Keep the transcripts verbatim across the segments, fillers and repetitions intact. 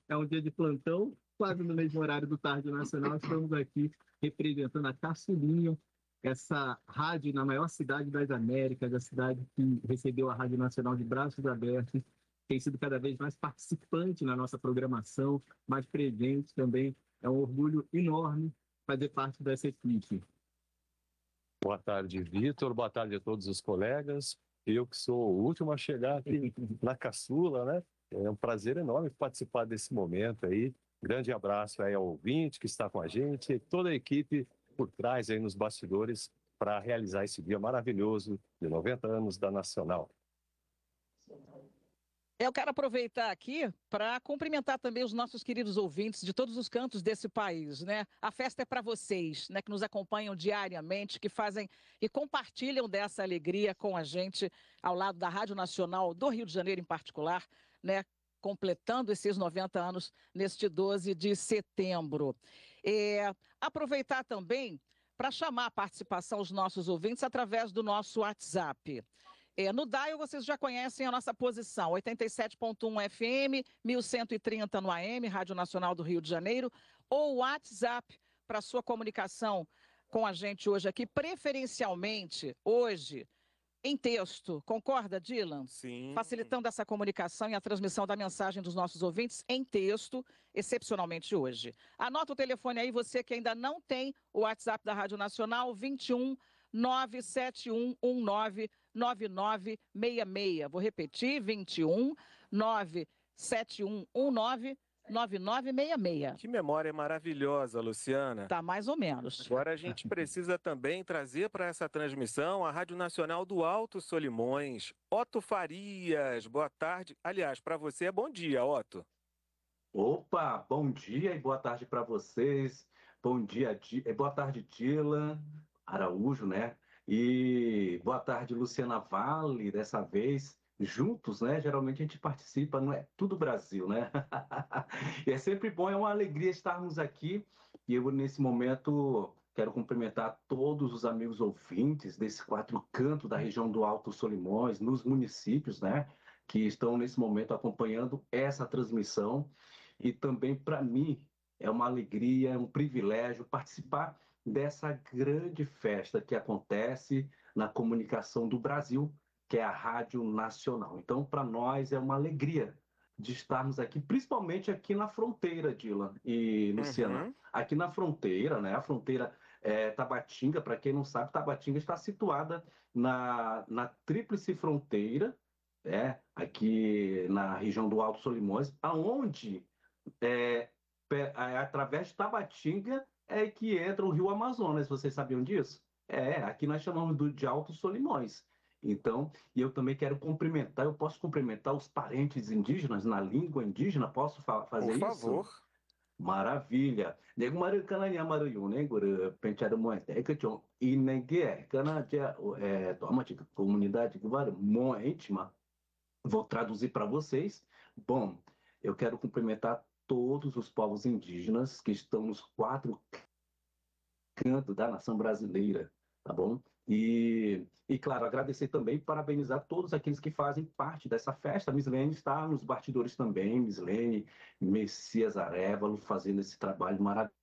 é um dia de plantão, quase no mesmo horário do Tarde Nacional. Estamos aqui representando a Caçulinha, essa rádio na maior cidade das Américas, a cidade que recebeu a Rádio Nacional de braços abertos, tem sido cada vez mais participante na nossa programação, mais presente também. É um orgulho enorme fazer parte dessa equipe. Boa tarde, Vitor. Boa tarde a todos os colegas. Eu que sou o último a chegar aqui na caçula, né? É um prazer enorme participar desse momento aí. Grande abraço aí ao ouvinte que está com a gente e toda a equipe por trás aí nos bastidores para realizar esse dia maravilhoso de noventa anos da Nacional. Eu quero aproveitar aqui para cumprimentar também os nossos queridos ouvintes de todos os cantos desse país, né? A festa é para vocês, né, que nos acompanham diariamente, que fazem e compartilham dessa alegria com a gente ao lado da Rádio Nacional do Rio de Janeiro em particular, né? Completando esses noventa anos neste doze de setembro. É, aproveitar também para chamar a participação dos nossos ouvintes através do nosso WhatsApp. É, no dial vocês já conhecem a nossa posição, oitenta e sete ponto um F M, mil cento e trinta no A M, Rádio Nacional do Rio de Janeiro, ou WhatsApp para sua comunicação com a gente hoje aqui, preferencialmente hoje em texto. Concorda, Dylan? Sim. Facilitando essa comunicação e a transmissão da mensagem dos nossos ouvintes em texto, excepcionalmente hoje. Anota o telefone aí, você que ainda não tem o WhatsApp da Rádio Nacional, vinte e um, nove sete um um nove, nove nove seis seis. Vou repetir, vinte e um, nove sete um um nove, nove nove seis seis. Que memória maravilhosa, Luciana. Tá mais ou menos. Agora a gente precisa também trazer para essa transmissão a Rádio Nacional do Alto Solimões. Otto Farias, boa tarde. Aliás, para você é bom dia, Otto. Opa, bom dia e boa tarde para vocês. Bom dia, Di... boa tarde, Dylan Araújo, né? E boa tarde, Luciana Vale, dessa vez. Juntos, né? Geralmente a gente participa, não é tudo Brasil, né? E é sempre bom, é uma alegria estarmos aqui. E eu, nesse momento, quero cumprimentar todos os amigos ouvintes desse quatro canto da região do Alto Solimões, nos municípios, né? Que estão nesse momento acompanhando essa transmissão. E também, para mim, é uma alegria, é um privilégio participar dessa grande festa que acontece na comunicação do Brasil, que é a Rádio Nacional. Então, para nós, é uma alegria de estarmos aqui, principalmente aqui na fronteira, Dylan e Luciana. Uhum. Aqui na fronteira, né? A fronteira é, Tabatinga, para quem não sabe, Tabatinga está situada na, na tríplice fronteira, é, aqui na região do Alto Solimões, aonde, é, é, através de Tabatinga, é que entra o Rio Amazonas. Vocês sabiam disso? É, aqui nós chamamos do, de Alto Solimões. Então, e eu também quero cumprimentar, eu posso cumprimentar os parentes indígenas na língua indígena? Posso fa fazer isso? Por favor. Maravilha. Nego maru kana nya maru yu ne guru penchado moente é que chon e negue é kana tia é toma tica comunidade que vai muito íntima. Vou traduzir para vocês. Bom, eu quero cumprimentar todos os povos indígenas que estão nos quatro cantos da nação brasileira, tá bom? E, e, claro, agradecer também e parabenizar todos aqueles que fazem parte dessa festa. A Mislene está nos bastidores também, Mislene, Messias Arévalo, fazendo esse trabalho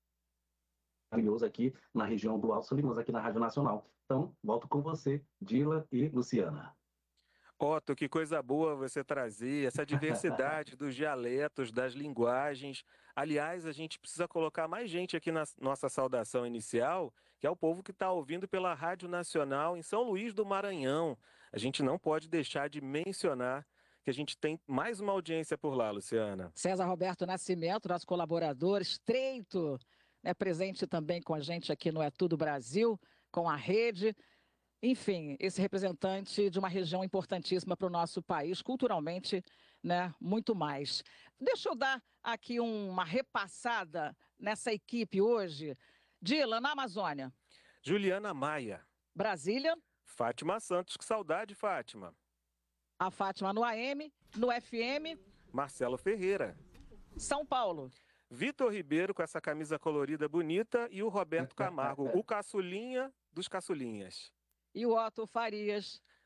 maravilhoso aqui na região do Alto Solimões, aqui na Rádio Nacional. Então, volto com você, Dylan e Luciana. Otto, que coisa boa você trazer essa diversidade dos dialetos, das linguagens. Aliás, a gente precisa colocar mais gente aqui na nossa saudação inicial, que é o povo que está ouvindo pela Rádio Nacional em São Luís do Maranhão. A gente não pode deixar de mencionar que a gente tem mais uma audiência por lá, Luciana. César Roberto Nascimento, nosso colaborador estreito, né, presente também com a gente aqui no É Tudo Brasil, com a rede. Enfim, esse representante de uma região importantíssima para o nosso país, culturalmente, né, muito mais. Deixa eu dar aqui uma repassada nessa equipe hoje. Dylan, na Amazônia. Juliana Maia. Brasília. Fátima Santos, que saudade, Fátima. A Fátima no A M, no F M. Marcelo Ferreira. São Paulo. Vitor Ribeiro, com essa camisa colorida bonita, e o Roberto Camargo, o caçulinha dos caçulinhas. E o Otto Farias.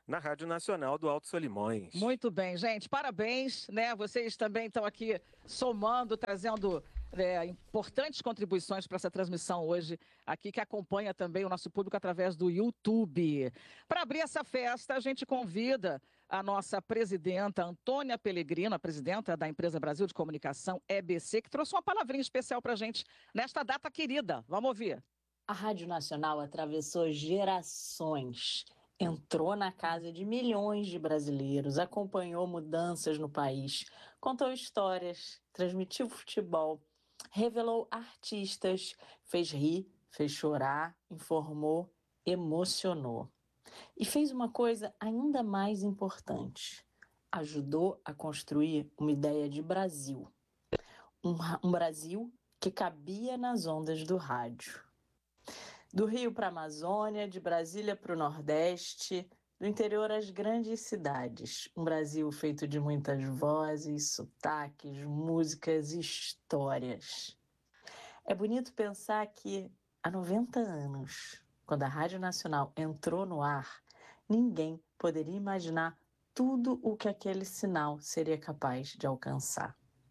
na Rádio Nacional do Alto Solimões. Muito bem, gente, parabéns, né? Vocês também estão aqui somando, trazendo é, importantes contribuições para essa transmissão hoje aqui, que acompanha também o nosso público através do YouTube. Para abrir essa festa, a gente convida a nossa presidenta Antônia Pellegrino, a presidenta da Empresa Brasil de Comunicação, E B C, que trouxe uma palavrinha especial para a gente nesta data querida. Vamos ouvir. A Rádio Nacional atravessou gerações. Entrou na casa de milhões de brasileiros, acompanhou mudanças no país, contou histórias, transmitiu futebol, revelou artistas, fez rir, fez chorar, informou, emocionou. E fez uma coisa ainda mais importante: ajudou a construir uma ideia de Brasil. Um, um Brasil que cabia nas ondas do rádio. Do Rio para a Amazônia, de Brasília para o Nordeste, do interior às grandes cidades. Um Brasil feito de muitas vozes, sotaques, músicas e histórias. É bonito pensar que há noventa anos, quando a Rádio Nacional entrou no ar, ninguém poderia imaginar tudo o que aquele sinal seria capaz de alcançar.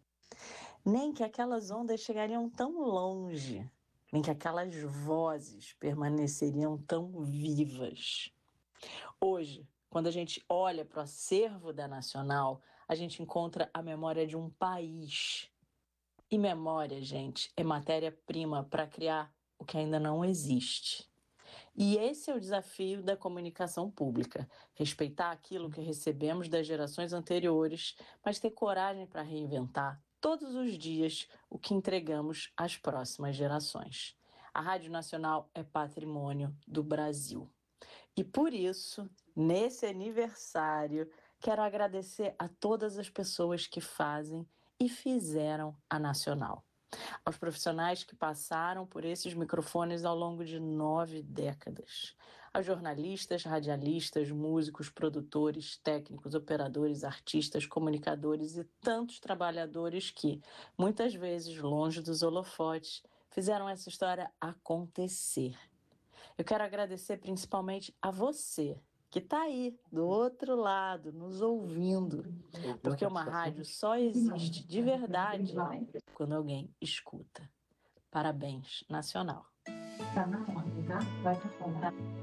Nem que aquelas ondas chegariam tão longe, nem que aquelas vozes permaneceriam tão vivas. Hoje, quando a gente olha para o acervo da Nacional, a gente encontra a memória de um país. E memória, gente, é matéria-prima para criar o que ainda não existe. E esse é o desafio da comunicação pública: respeitar aquilo que recebemos das gerações anteriores, mas ter coragem para reinventar todos os dias o que entregamos às próximas gerações. A Rádio Nacional é patrimônio do Brasil. E por isso, nesse aniversário, quero agradecer a todas as pessoas que fazem e fizeram a Nacional. Aos profissionais que passaram por esses microfones ao longo de nove décadas. Aos jornalistas, radialistas, músicos, produtores, técnicos, operadores, artistas, comunicadores e tantos trabalhadores que, muitas vezes longe dos holofotes, fizeram essa história acontecer. Eu quero agradecer principalmente a você, que está aí, do outro lado, nos ouvindo. Porque uma rádio só existe de verdade quando alguém escuta. Parabéns, Nacional. Tá na hora, tá? Vai pra fora.